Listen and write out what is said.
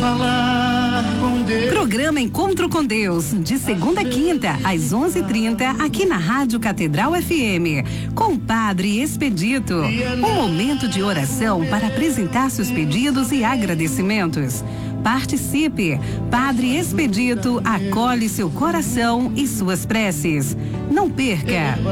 falar com Deus. Programa Encontro com Deus, de segunda a quinta, às 11h30, aqui na Rádio Catedral FM, com o Padre Expedito. Um momento de oração para apresentar seus pedidos e agradecimentos. Participe! Padre Expedito acolhe seu coração e suas preces. Não perca!